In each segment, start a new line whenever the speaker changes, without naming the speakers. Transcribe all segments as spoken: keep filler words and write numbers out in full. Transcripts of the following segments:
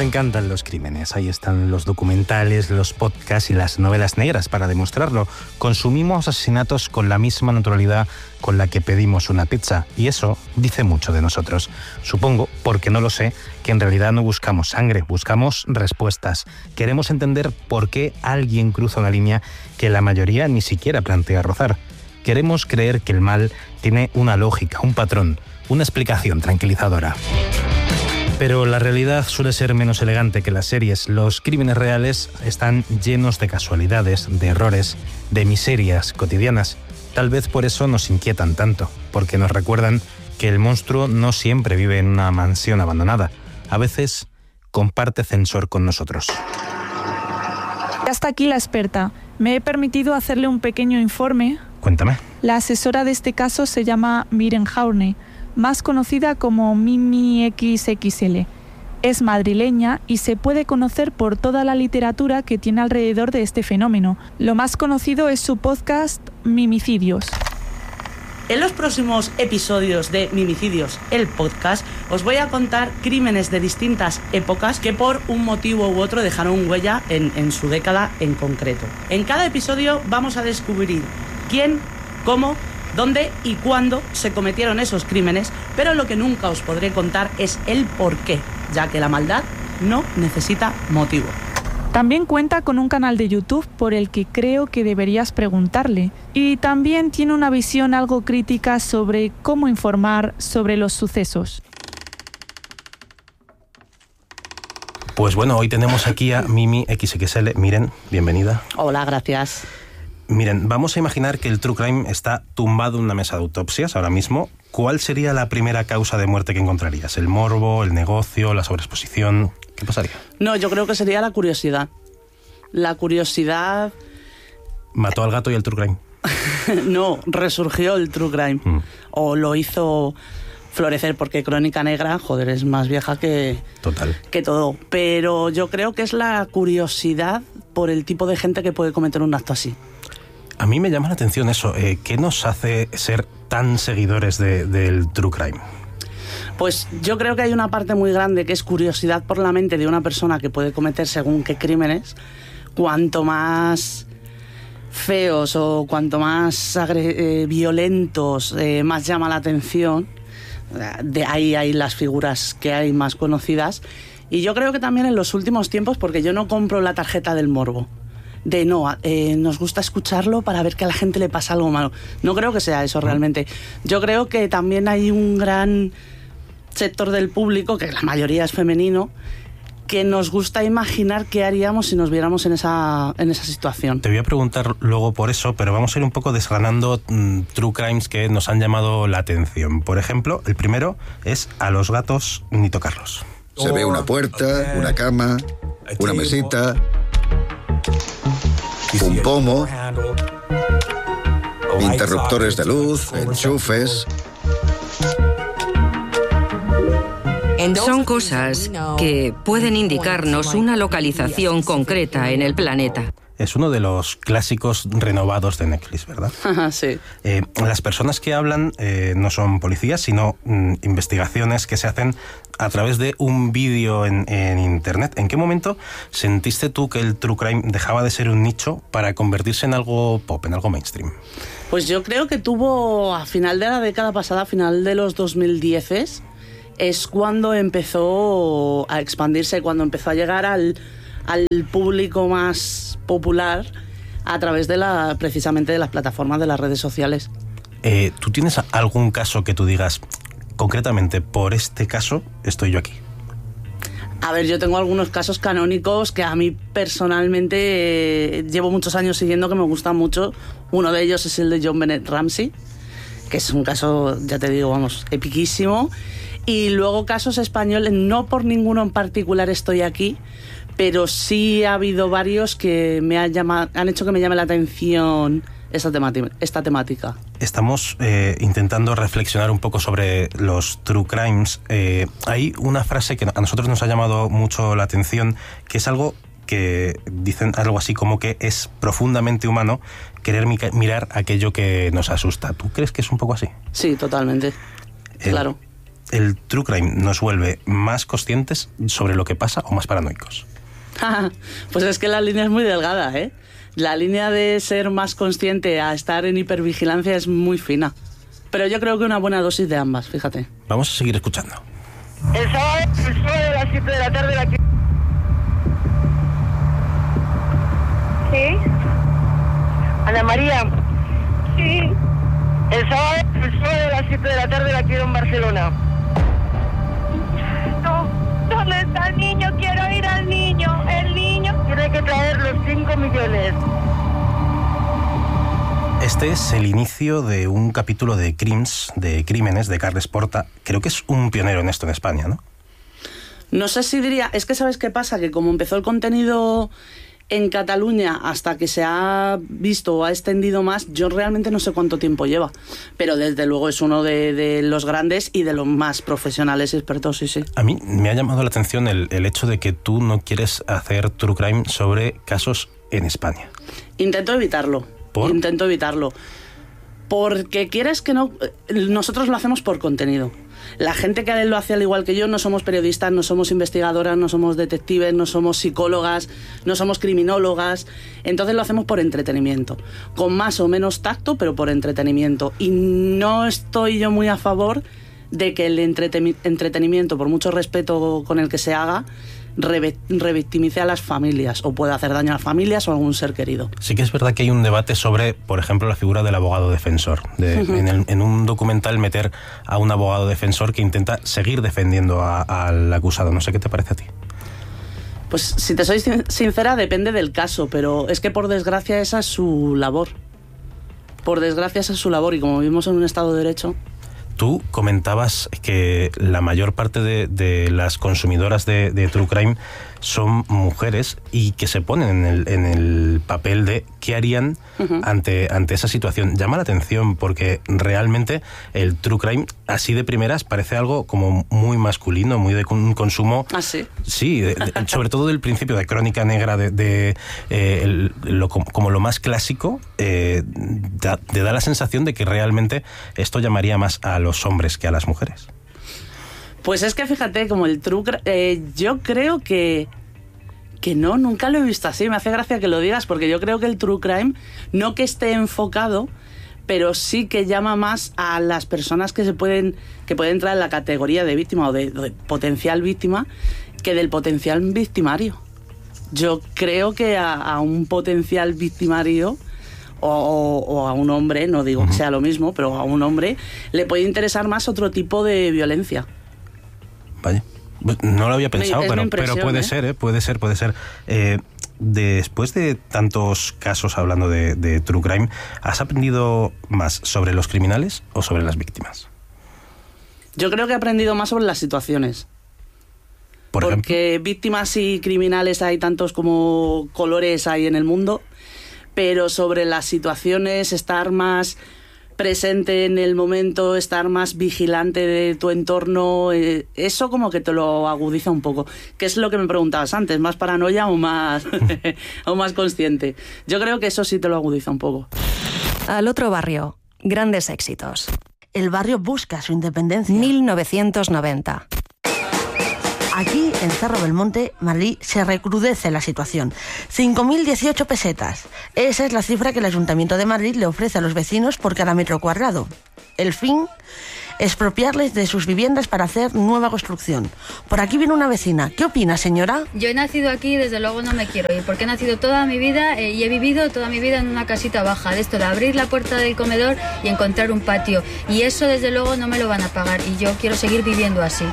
encantan los crímenes. Ahí están los documentales, los podcasts y las novelas negras para demostrarlo. Consumimos asesinatos con la misma naturalidad con la que pedimos una pizza. Y eso dice mucho de nosotros. Supongo, porque no lo sé, que en realidad no buscamos sangre, buscamos respuestas. Queremos entender por qué alguien cruza una línea que la mayoría ni siquiera plantea rozar. Queremos creer que el mal tiene una lógica, un patrón, una explicación tranquilizadora. Pero la realidad suele ser menos elegante que las series. Los crímenes reales están llenos de casualidades, de errores, de miserias cotidianas. Tal vez por eso nos inquietan tanto, porque nos recuerdan que el monstruo no siempre vive en una mansión abandonada. A veces comparte ascensor con nosotros.
Hasta aquí la experta. Me he permitido hacerle un pequeño informe.
Cuéntame.
La asesora de este caso se llama Miren Jaurne, más conocida como Mimi equis equis ele. Es madrileña y se puede conocer por toda la literatura que tiene alrededor de este fenómeno. Lo más conocido es su podcast Mimicidios.
En los próximos episodios de Mimicidios, el podcast, os voy a contar crímenes de distintas épocas que por un motivo u otro dejaron huella en, en su década en concreto. En cada episodio vamos a descubrir quién, cómo, dónde y cuándo se cometieron esos crímenes, pero lo que nunca os podré contar es el por qué, ya que la maldad no necesita motivo.
También cuenta con un canal de YouTube por el que creo que deberías preguntarle. Y también tiene una visión algo crítica sobre cómo informar sobre los sucesos.
Pues bueno, hoy tenemos aquí a Mimi equis equis ele. Miren, bienvenida.
Hola, gracias.
Miren, vamos a imaginar que el True Crime está tumbado en una mesa de autopsias ahora mismo. ¿Cuál sería la primera causa de muerte que encontrarías? ¿El morbo, el negocio, la sobreexposición? ¿Qué pasaría?
No, yo creo que sería la curiosidad. La curiosidad...
¿Mató al gato y el True Crime?
No, resurgió el True Crime. Mm. O lo hizo florecer, porque Crónica Negra, joder, es más vieja que...
Total.
Que todo. Pero yo creo que es la curiosidad por el tipo de gente que puede cometer un acto así.
A mí me llama la atención eso. Eh, ¿Qué nos hace ser tan seguidores de, del True Crime?
Pues yo creo que hay una parte muy grande que es curiosidad por la mente de una persona que puede cometer según qué crímenes. Cuanto más feos o cuanto más agre- eh, violentos, eh, más llama la atención. De ahí hay las figuras que hay más conocidas. Y yo creo que también en los últimos tiempos, porque yo no compro la tarjeta del morbo. De no, eh, nos gusta escucharlo para ver que a la gente le pasa algo malo. No creo que sea eso realmente. Yo creo que también hay un gran sector del público, que la mayoría es femenino, que nos gusta imaginar qué haríamos si nos viéramos en esa, en esa situación.
Te voy a preguntar luego por eso, pero vamos a ir un poco desgranando mmm, true crimes que nos han llamado la atención. Por ejemplo, el primero es a los gatos ni tocarlos.
Se ve una puerta, una cama, una mesita, un pomo, interruptores de luz, enchufes.
Son cosas que pueden indicarnos una localización concreta en el planeta.
Es uno de los clásicos renovados de Netflix, ¿verdad?
Sí.
Eh, las personas que hablan eh, no son policías, sino mm, investigaciones que se hacen a través de un vídeo en, en Internet. ¿En qué momento sentiste tú que el True Crime dejaba de ser un nicho para convertirse en algo pop, en algo mainstream?
Pues yo creo que tuvo, a final de la década pasada, a final de los dos mil diez, es cuando empezó a expandirse, cuando empezó a llegar al, al público más popular a través de la, precisamente de las plataformas de las redes sociales.
Eh, ¿Tú tienes algún caso que tú digas, concretamente por este caso estoy yo aquí?
A ver, yo tengo algunos casos canónicos que a mí personalmente eh, llevo muchos años siguiendo, que me gustan mucho. Uno de ellos es el de John Bennett Ramsey, que es un caso, ya te digo, vamos, epiquísimo. Y luego casos españoles, no por ninguno en particular estoy aquí, pero sí ha habido varios que me han, llamado, han hecho que me llame la atención esta, temati- esta temática.
Estamos eh, intentando reflexionar un poco sobre los true crimes. Eh, hay una frase que a nosotros nos ha llamado mucho la atención, que es algo que dicen algo así como que es profundamente humano querer mi- mirar aquello que nos asusta. ¿Tú crees que es un poco así?
Sí, totalmente.
Eh,
claro.
¿el true crime nos vuelve más conscientes sobre lo que pasa o más paranoicos?
Pues es que la línea es muy delgada, ¿eh? La línea de ser más consciente a estar en hipervigilancia es muy fina. Pero yo creo que una buena dosis de ambas, fíjate.
Vamos a seguir escuchando.
El sábado, el sábado a las siete de la tarde la...
¿Sí?
Ana María.
Sí.
El sábado, el sábado a las siete de la tarde la quiero en Barcelona.
No. ¿Dónde está el niño? Quiero ir al niño. El niño.
Tiene que traer los cinco millones.
Este es el inicio de un capítulo de Crims, de Crímenes, de Carles Porta. Creo que es un pionero en esto en España, ¿no?
No sé si diría... Es que ¿sabes qué pasa? Que como empezó el contenido en Cataluña hasta que se ha visto o ha extendido más, yo realmente no sé cuánto tiempo lleva. Pero desde luego es uno de, de los grandes y de los más profesionales y expertos, sí, sí.
A mí me ha llamado la atención el, el hecho de que tú no quieres hacer true crime sobre casos en España.
Intento evitarlo.
¿Por?
Intento evitarlo. Porque quieres que no... Nosotros lo hacemos por contenido. La gente que lo hace al igual que yo no somos periodistas, no somos investigadoras, no somos detectives, no somos psicólogas, no somos criminólogas. Entonces lo hacemos por entretenimiento. Con más o menos tacto, pero por entretenimiento. Y no estoy yo muy a favor de que el entreten- entretenimiento, por mucho respeto con el que se haga, Re- revictimice a las familias o puede hacer daño a las familias o a algún ser querido.
Sí que es verdad que hay un debate sobre, por ejemplo, la figura del abogado defensor. De, uh-huh. en, el, en un documental meter a un abogado defensor que intenta seguir defendiendo a, al acusado. No sé qué te parece a ti.
Pues si te soy sincera, depende del caso, pero es que por desgracia esa es su labor. Por desgracia esa es su labor y como vivimos en un Estado de Derecho...
Tú comentabas que la mayor parte de, de las consumidoras de, de True Crime son mujeres y que se ponen en el, en el papel de qué harían uh-huh. ante, ante esa situación. Llama la atención porque realmente el True Crime, así de primeras, parece algo como muy masculino, muy de un consumo...
¿Ah, sí?
Sí, de, de, sobre todo del principio de Crónica Negra, de, de eh, el, lo, como lo más clásico, eh, da, te da la sensación de que realmente esto llamaría más a los hombres que a las mujeres.
Pues es que fíjate, como el true crime, eh, yo creo que que no, nunca lo he visto así. Me hace gracia que lo digas porque yo creo que el true crime no que esté enfocado, pero sí que llama más a las personas que se pueden que pueden entrar en la categoría de víctima o de, de potencial víctima que del potencial victimario. Yo creo que a, a un potencial victimario o, o, o a un hombre, no digo uh-huh. que sea lo mismo, pero a un hombre le puede interesar más otro tipo de violencia.
Vaya, no lo había pensado, pero, pero puede ¿eh? ser, ¿eh? puede ser, puede ser. Eh, después de tantos casos hablando de, de True Crime, ¿has aprendido más sobre los criminales o sobre las víctimas?
Yo creo que he aprendido más sobre las situaciones.
¿Por
Porque
ejemplo?
víctimas y criminales hay tantos como colores hay en el mundo, pero sobre las situaciones, estar más presente en el momento, estar más vigilante de tu entorno, eh, eso como que te lo agudiza un poco. ¿Qué es lo que me preguntabas antes? ¿Más paranoia o más, o más consciente? Yo creo que eso sí te lo agudiza un poco.
Al otro barrio, grandes éxitos.
El barrio busca su independencia.
mil novecientos noventa.
Aquí, en Cerro Belmonte, Madrid, se recrudece la situación. cinco mil dieciocho pesetas. Esa es la cifra que el Ayuntamiento de Madrid le ofrece a los vecinos por cada metro cuadrado. El fin, expropiarles de sus viviendas para hacer nueva construcción. Por aquí viene una vecina. ¿Qué opina, señora?
Yo he nacido aquí y desde luego no me quiero ir, porque he nacido toda mi vida eh, y he vivido toda mi vida en una casita baja, de esto de abrir la puerta del comedor y encontrar un patio. Y eso desde luego no me lo van a pagar y yo quiero seguir viviendo así.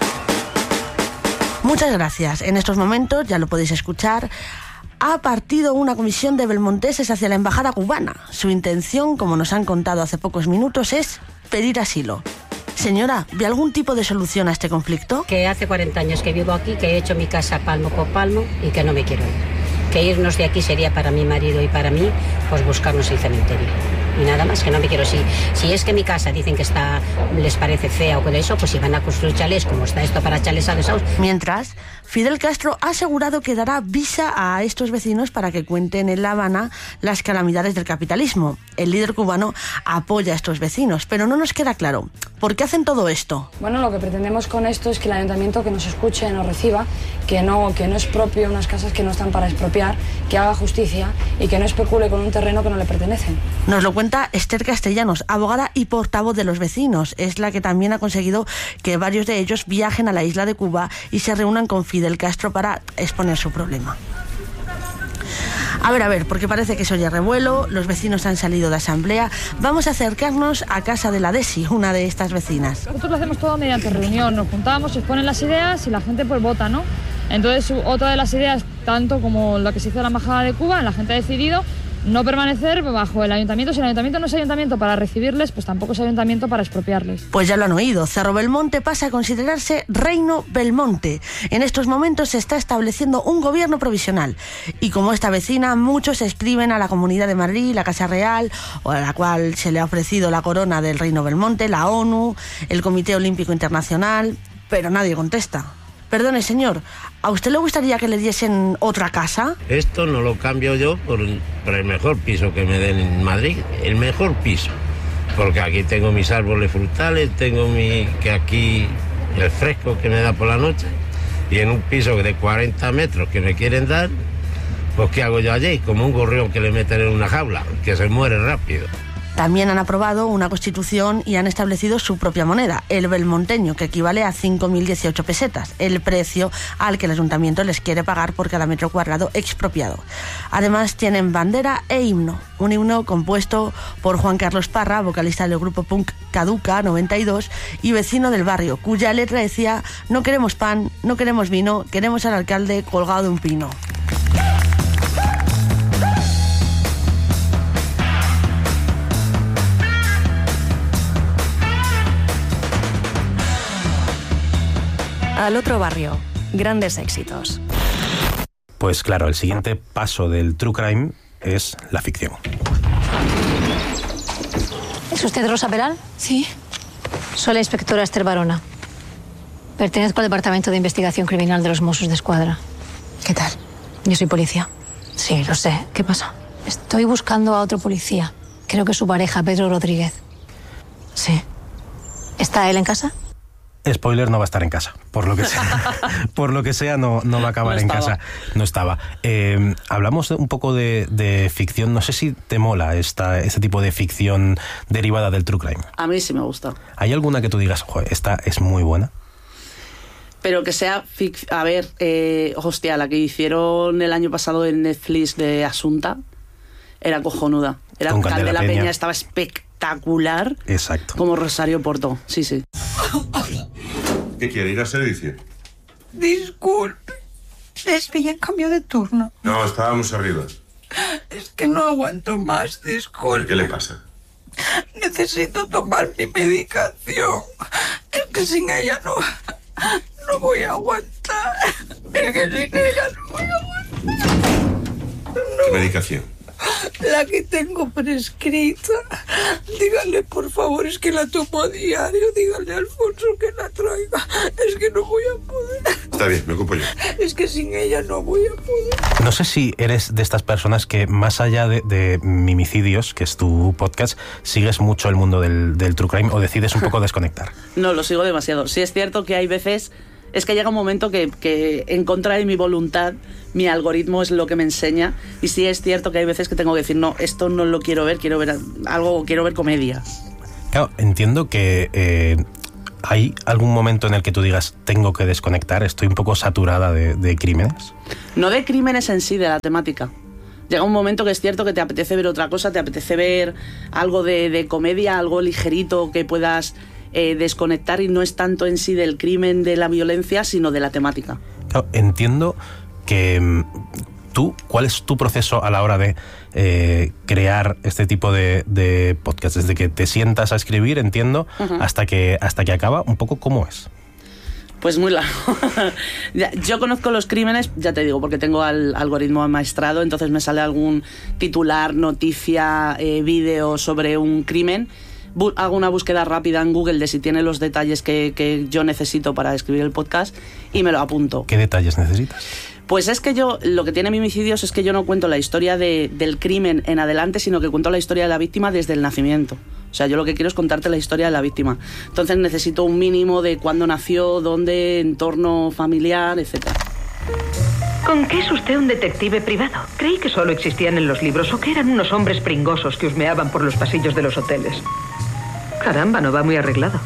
Muchas gracias. En estos momentos, ya lo podéis escuchar, ha partido una comisión de belmonteses hacia la embajada cubana. Su intención, como nos han contado hace pocos minutos, es pedir asilo. Señora, ¿ve algún tipo de solución a este conflicto?
Que hace cuarenta años que vivo aquí, que he hecho mi casa palmo por palmo y que no me quiero ir. Que irnos de aquí sería para mi marido y para mí, pues buscarnos el cementerio. Y nada más, que no me quiero. Si, si es que mi casa dicen que está, les parece fea o con eso, pues si van a construir chalés, como está esto para chalés adosados.
Mientras, Fidel Castro ha asegurado que dará visa a estos vecinos para que cuenten en La Habana las calamidades del capitalismo. El líder cubano apoya a estos vecinos, pero no nos queda claro ¿por qué hacen todo esto?
Bueno, lo que pretendemos con esto es que el ayuntamiento que nos escuche, nos reciba, que no, que no expropie unas casas que no están para expropiar, que haga justicia y que no especule con un terreno que no le pertenece.
Nos lo cuenta Esther Castellanos, abogada y portavoz de los vecinos. Es la que también ha conseguido que varios de ellos viajen a la isla de Cuba y se reúnan con Fidel Castro para exponer su problema. A ver, a ver, porque parece que se oye revuelo, los vecinos han salido de asamblea. Vamos a acercarnos a casa de la Desi, una de estas vecinas.
Nosotros lo hacemos todo mediante reunión, nos juntamos, se exponen las ideas y la gente pues vota, ¿no? Entonces, otra de las ideas, tanto como la que se hizo en la Embajada de Cuba, la gente ha decidido no permanecer bajo el ayuntamiento. Si el ayuntamiento no es ayuntamiento para recibirles, pues tampoco es ayuntamiento para expropiarles.
Pues ya lo han oído, Cerro Belmonte pasa a considerarse Reino Belmonte. En estos momentos se está estableciendo un gobierno provisional. Y como esta vecina, muchos se escriben a la Comunidad de Madrid, la Casa Real, o a la cual se le ha ofrecido la corona del Reino Belmonte, la ONU, el Comité Olímpico Internacional, pero nadie contesta. Perdone, señor, ¿a usted le gustaría que le diesen otra casa?
Esto no lo cambio yo por, por el mejor piso que me den en Madrid, el mejor piso. Porque aquí tengo mis árboles frutales, tengo mi que aquí el fresco que me da por la noche. Y en un piso de cuarenta metros que me quieren dar, pues ¿qué hago yo allí? Como un gorrión que le meten en una jaula, que se muere rápido.
También han aprobado una constitución y han establecido su propia moneda, el belmonteño, que equivale a cinco mil dieciocho pesetas, el precio al que el ayuntamiento les quiere pagar por cada metro cuadrado expropiado. Además tienen bandera e himno, un himno compuesto por Juan Carlos Parra, vocalista del grupo punk Caduca noventa y dos y vecino del barrio, cuya letra decía: no queremos pan, no queremos vino, queremos al alcalde colgado de un pino.
Al otro barrio, grandes éxitos.
Pues claro, el siguiente paso del True Crime es la ficción.
¿Es usted Rosa Peral? Sí. Soy la inspectora Esther Barona. Pertenezco al Departamento de Investigación Criminal de los Mossos de Escuadra. ¿Qué tal? Yo soy policía. Sí, lo sé. ¿Qué pasa? Estoy buscando a otro policía. Creo que es su pareja, Pedro Rodríguez. Sí. ¿Está él en casa?
Spoiler, no va a estar en casa, por lo que sea. Por lo que sea, no, no va a acabar no en casa. No estaba. Eh, hablamos un poco de, de ficción. No sé si te mola esta, este tipo de ficción derivada del True Crime.
A mí sí me gusta.
¿Hay alguna que tú digas, joder, esta es muy buena?
Pero que sea... Fic- a ver, eh, hostia, la que hicieron el año pasado en Netflix de Asunta era cojonuda. Era
con Candela
Peña.
Peña.
Estaba espectacular.
Exacto.
Como Rosario Porto, sí, sí.
¿Qué quiere? ¿Ir a servicio?
Disculpe, les pillé en cambio de turno.
No, estábamos arriba.
Es que no aguanto más, disculpe.
¿Qué le pasa?
Necesito tomar mi medicación. Es que sin ella no, no voy a aguantar. Es que sin ella no voy a aguantar. No.
¿Qué medicación?
La que tengo prescrita. Dígale, por favor, es que la tomo a diario. Dígale a Alfonso que la traiga. Es que no voy a poder.
Está bien, me ocupo yo.
Es que sin ella no voy a poder.
No sé si eres de estas personas que, más allá de, de Mimicidios, que es tu podcast, sigues mucho el mundo del, del True Crime o decides un poco desconectar.
No, lo sigo demasiado. Sí es cierto que hay veces... Es que llega un momento que, que en contra de mi voluntad, mi algoritmo es lo que me enseña. Y sí es cierto que hay veces que tengo que decir, no, esto no lo quiero ver, quiero ver algo, quiero ver comedia.
Claro, entiendo que eh, hay algún momento en el que tú digas, tengo que desconectar, estoy un poco saturada de, de crímenes.
No de crímenes en sí, de la temática. Llega un momento que es cierto que te apetece ver otra cosa, te apetece ver algo de, de comedia, algo ligerito que puedas... Eh, desconectar, y no es tanto en sí del crimen, de la violencia, sino de la temática.
Claro, entiendo que tú, ¿cuál es tu proceso a la hora de eh, crear este tipo de, de podcast? Desde que te sientas a escribir, entiendo, uh-huh. hasta que hasta que acaba, un poco ¿cómo es?
Pues muy largo. Yo conozco los crímenes, ya te digo, porque tengo el algoritmo amaestrado, entonces me sale algún titular, noticia, eh, vídeo sobre un crimen. Bu- hago una búsqueda rápida en Google de si tiene los detalles que, que yo necesito para escribir el podcast y me lo apunto.
¿Qué detalles necesitas?
Pues es que yo, lo que tiene Mimicidios es que yo no cuento la historia de, del crimen en adelante, sino que cuento la historia de la víctima desde el nacimiento. O sea, yo lo que quiero es contarte la historia de la víctima. Entonces necesito un mínimo de cuándo nació, dónde, entorno familiar, etcétera.
¿Con qué es usted un detective privado? Creí que solo existían en los libros o que eran unos hombres pringosos que husmeaban por los pasillos de los hoteles. Caramba, no va muy arreglado.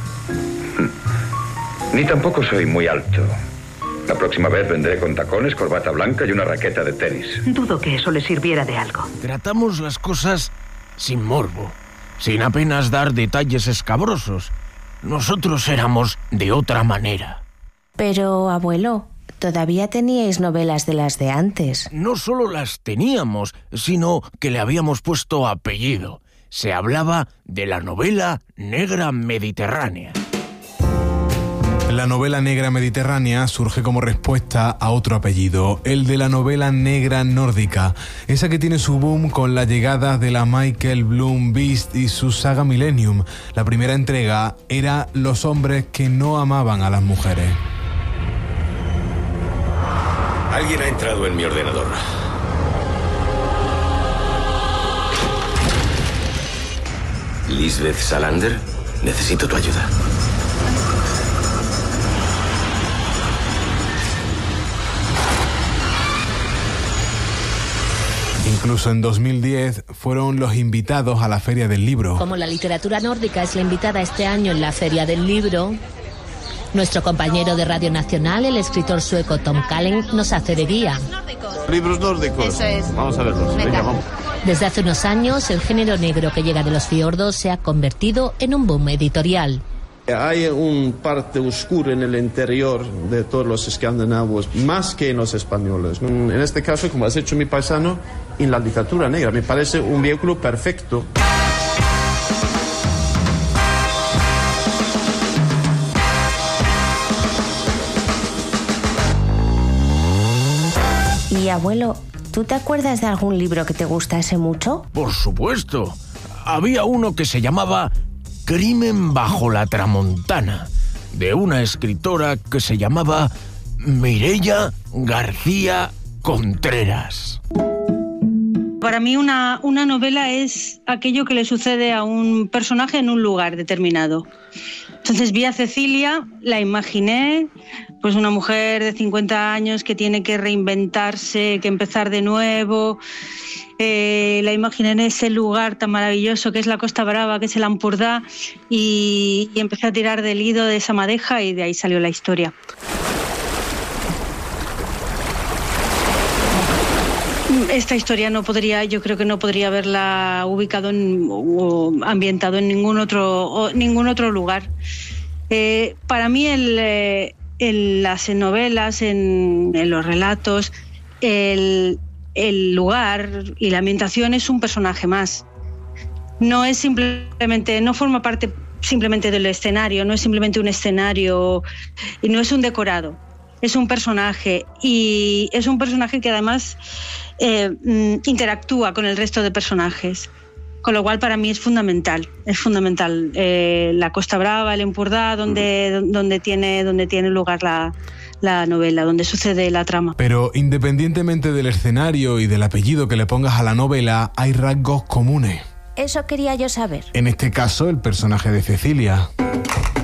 Ni tampoco soy muy alto. La próxima vez vendré con tacones, corbata blanca y una raqueta de tenis.
Dudo que eso le sirviera de algo.
Tratamos las cosas sin morbo, sin apenas dar detalles escabrosos. Nosotros éramos de otra manera.
Pero, abuelo, todavía teníais novelas de las de antes.
No solo las teníamos, sino que le habíamos puesto apellido. Se hablaba de la novela negra mediterránea.
La novela negra mediterránea surge como respuesta a otro apellido, el de la novela negra nórdica, esa que tiene su boom con la llegada de la Michael Bloom Beast y su saga Millennium. La primera entrega era los hombres que no amaban a las mujeres.
Alguien ha entrado en mi ordenador. Lisbeth Salander, necesito tu ayuda.
Incluso en dos mil diez fueron los invitados a la Feria del Libro.
Como la literatura nórdica es la invitada este año en la Feria del Libro, nuestro compañero de Radio Nacional, el escritor sueco Tom Kallen, nos hace de guía.
Libros nórdicos.
Eso es.
Vamos a verlos. Venga. Venga, vamos.
Desde hace unos años, el género negro que llega de los fiordos se ha convertido en un boom editorial.
Hay una parte oscura en el interior de todos los escandinavos, más que en los españoles. En este caso, como has hecho mi paisano, en la literatura negra. Me parece un vehículo perfecto.
Y abuelo, ¿tú te acuerdas de algún libro que te gustase mucho?
Por supuesto. Había uno que se llamaba Crimen bajo la Tramontana, de una escritora que se llamaba Mireia García Contreras.
Para mí una, una novela es aquello que le sucede a un personaje en un lugar determinado. Entonces vi a Cecilia, la imaginé, pues una mujer de cincuenta años que tiene que reinventarse, que empezar de nuevo. Eh, la imaginé en ese lugar tan maravilloso que es la Costa Brava, que es el Ampurdá, y, y empecé a tirar del hilo de esa madeja y de ahí salió la historia. Esta historia no podría, yo creo que no podría haberla ubicado en, o ambientado en ningún otro, o ningún otro lugar. Eh, para mí, el, eh, en las novelas, en, en los relatos, el, el lugar y la ambientación es un personaje más. No es simplemente, no forma parte simplemente del escenario, no es simplemente un escenario y no es un decorado. Es un personaje y es un personaje que además eh, interactúa con el resto de personajes, con lo cual para mí es fundamental, es fundamental eh, la Costa Brava, el Empurdá, donde, donde, tiene, donde tiene lugar la, la novela, donde sucede la trama.
Pero independientemente del escenario y del apellido que le pongas a la novela, hay rasgos comunes.
Eso quería yo saber.
En este caso, el personaje de Cecilia.